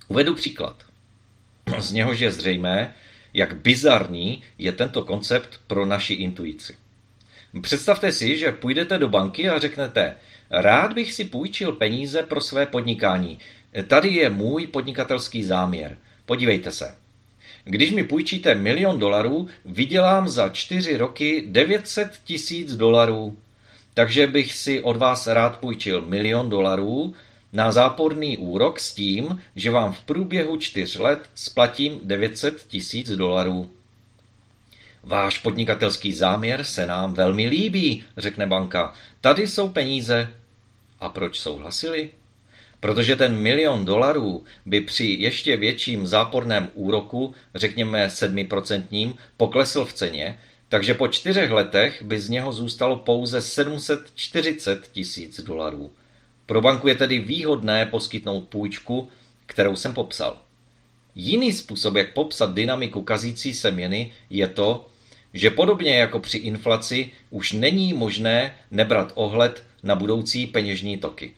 Uvedu příklad. Z něhož je zřejmé, jak bizarní je tento koncept pro naši intuici. Představte si, že půjdete do banky a řeknete, rád bych si půjčil peníze pro své podnikání. Tady je můj podnikatelský záměr. Podívejte se. Když mi půjčíte $1 000 000, vydělám za 4 roky $900 000. Takže bych si od vás rád půjčil $1 000 000 na záporný úrok s tím, že vám v průběhu 4 let splatím $900 000. Váš podnikatelský záměr se nám velmi líbí, řekne banka. Tady jsou peníze. A proč souhlasili? Protože ten $1 000 000 by při ještě větším záporném úroku, řekněme 7%, poklesl v ceně, takže po 4 letech by z něho zůstalo pouze $740 000. Pro banku je tedy výhodné poskytnout půjčku, kterou jsem popsal. Jiný způsob, jak popsat dynamiku kazící se měny, je to, že podobně jako při inflaci už není možné nebrat ohled na budoucí peněžní toky.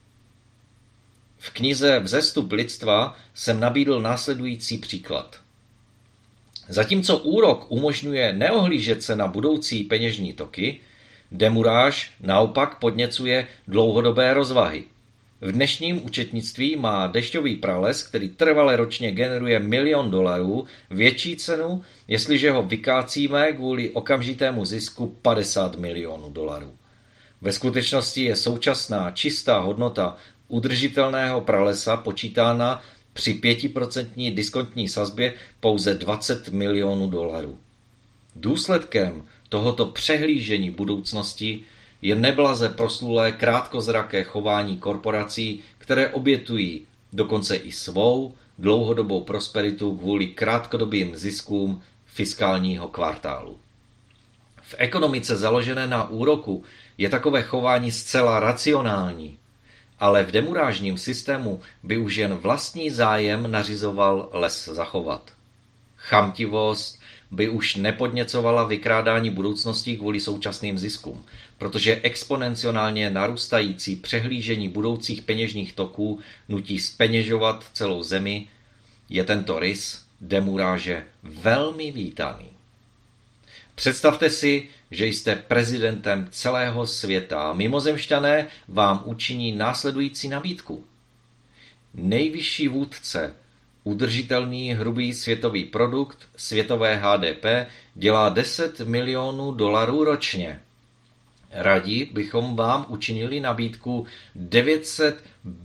V knize Vzestup lidstva jsem nabídl následující příklad. Zatímco úrok umožňuje neohlížet se na budoucí peněžní toky, demuráž naopak podněcuje dlouhodobé rozvahy. V dnešním účetnictví má dešťový prales, který trvale ročně generuje $1 000 000, větší cenu, jestliže ho vykácíme kvůli okamžitému zisku $50 milionů. Ve skutečnosti je současná čistá hodnota udržitelného pralesa počítána při 5% diskontní sazbě pouze $20 milionů. Důsledkem tohoto přehlížení budoucnosti je neblaze proslulé krátkozraké chování korporací, které obětují dokonce i svou dlouhodobou prosperitu kvůli krátkodobým ziskům fiskálního kvartálu. V ekonomice založené na úroku je takové chování zcela racionální, ale v demurážním systému by už jen vlastní zájem nařizoval les zachovat. Chamtivost by už nepodněcovala vykrádání budoucnosti kvůli současným ziskům, protože exponenciálně narůstající přehlížení budoucích peněžních toků nutí zpeněžovat celou zemi, je tento rys demuráže velmi vítaný. Představte si, že jste prezidentem celého světa a mimozemšťané vám učiní následující nabídku. Nejvyšší vůdce, udržitelný hrubý světový produkt, světové HDP, dělá $10 milionů ročně. Rádi bychom vám učinili nabídku $900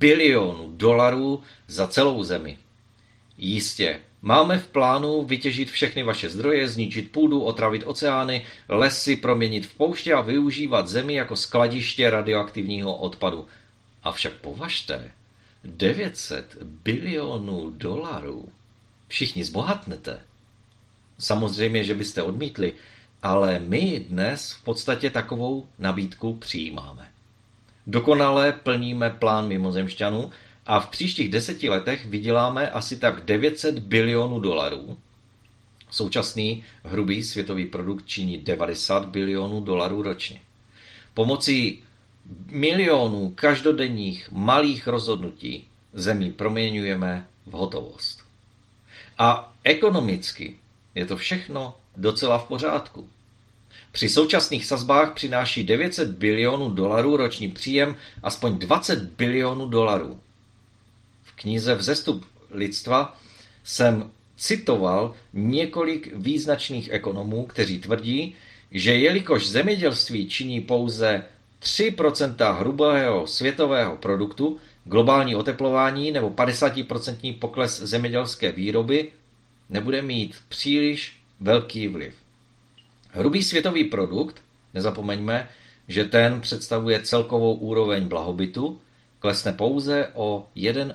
bilionů za celou zemi. Jistě, máme v plánu vytěžit všechny vaše zdroje, zničit půdu, otravit oceány, lesy proměnit v pouště a využívat zemi jako skladiště radioaktivního odpadu. Avšak považte, $900 bilionů. Všichni zbohatnete. Samozřejmě, že byste odmítli, ale my dnes v podstatě takovou nabídku přijímáme. Dokonale plníme plán mimozemšťanů a v příštích 10 letech vyděláme asi tak $900 bilionů. Současný hrubý světový produkt činí $90 bilionů ročně. Pomocí milionů každodenních malých rozhodnutí zemi proměňujeme v hotovost. A ekonomicky je to všechno docela v pořádku. Při současných sazbách přináší $900 bilionů roční příjem aspoň $20 bilionů. V knize Vzestup lidstva jsem citoval několik význačných ekonomů, kteří tvrdí, že jelikož zemědělství činí pouze 3% hrubého světového produktu, globální oteplování nebo 50% pokles zemědělské výroby nebude mít příliš velký vliv. Hrubý světový produkt, nezapomeňme, že ten představuje celkovou úroveň blahobytu, klesne pouze o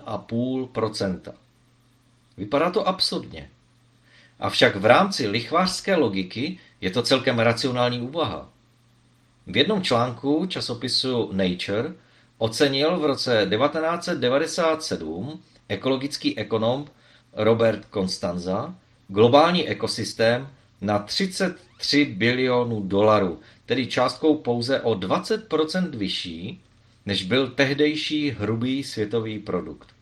1,5%. Vypadá to absurdně. Avšak v rámci lichvářské logiky je to celkem racionální úvaha. V jednom článku časopisu Nature ocenil v roce 1997 ekologický ekonom Robert Constanza globální ekosystém na $33 bilionů, tedy částkou pouze o 20% vyšší, než byl tehdejší hrubý světový produkt.